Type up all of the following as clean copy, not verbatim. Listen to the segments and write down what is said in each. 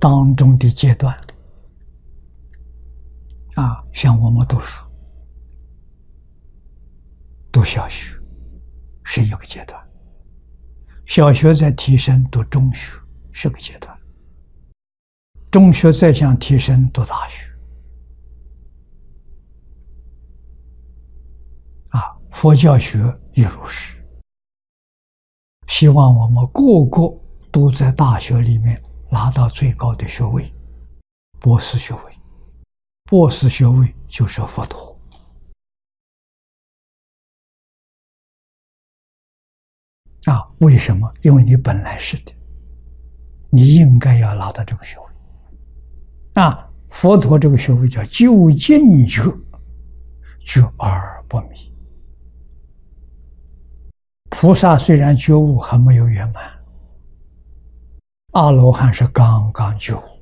当中的阶段像我们读书，读小学是一个阶段，小学再提升读中学是个阶段，中学再想提升读大学佛教学也如是。希望我们个个都在大学里面拿到最高的学位，博士学位。博士学位就是佛陀。为什么？因为你本来是的，你应该要拿到这个学位。佛陀这个学位叫究竟觉，觉而不迷。菩萨虽然觉悟还没有圆满，阿罗汉是刚刚觉悟，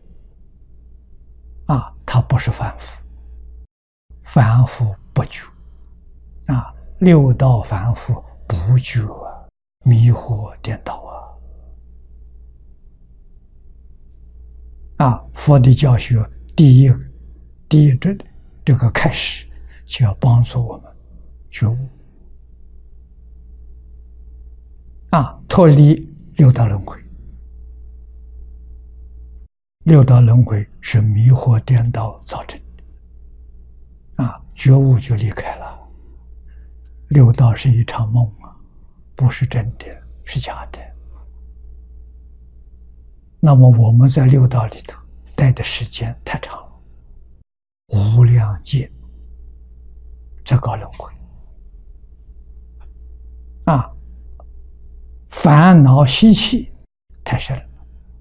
他不是凡夫，凡夫不觉，六道凡夫不觉迷惑颠倒佛的教学第一这个开始就要帮助我们觉悟脱离六道轮回。六道轮回是迷惑颠倒造成的觉悟就离开了。六道是一场梦不是真的，是假的。那么我们在六道里头待的时间太长了，无量劫这个轮回烦恼习气太深了。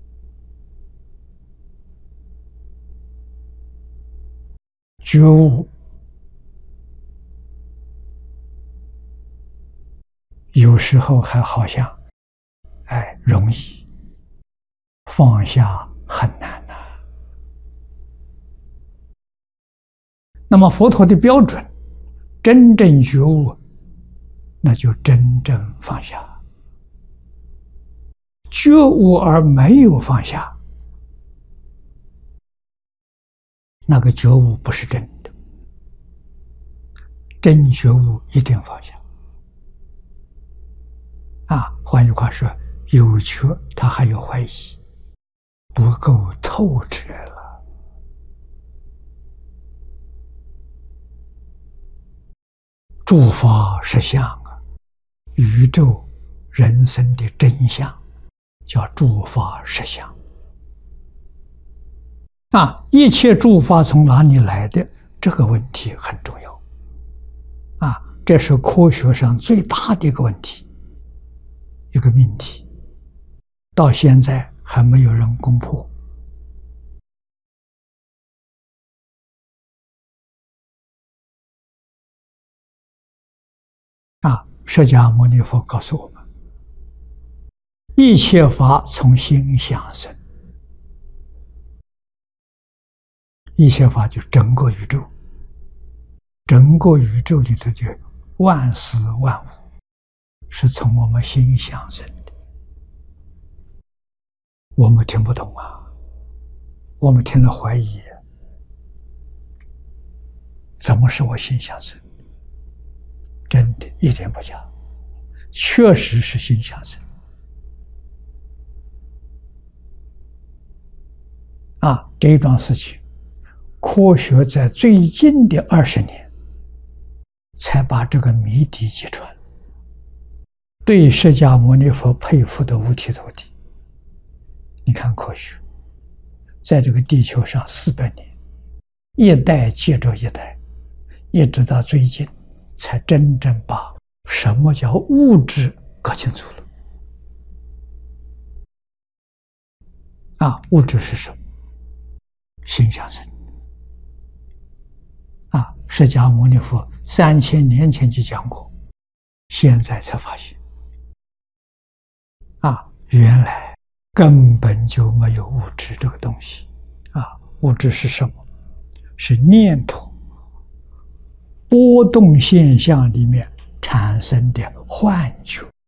觉悟有时候还好像容易，放下很难那么佛陀的标准，真正觉悟，那就真正放下。觉悟而没有放下，那个觉悟不是真的。真觉悟一定放下换句话说，有觉他还有怀疑，不够透彻了。诸法实相宇宙人生的真相叫诸法实相一切诸法从哪里来的，这个问题很重要这是科学上最大的一个问题，一个命题，到现在还没有人攻破释迦牟尼佛告诉我们，一切法从心想生。一切法就整个宇宙，整个宇宙里头的万事万物是从我们心想生的。我们听不懂我们听了怀疑，怎么是我心想生？真的一点不假，确实是心想生这一桩事情，科学在最近的20年才把这个谜底揭穿，对释迦牟尼佛佩服的五体投地。你看科学在这个地球上400年，一代接着一代，一直到最近才真正把什么叫物质搞清楚了物质是什么？心想生释迦牟尼佛3000年前就讲过，现在才发现原来根本就没有物质这个东西物质是什么？是念头波动现象里面产生的幻觉。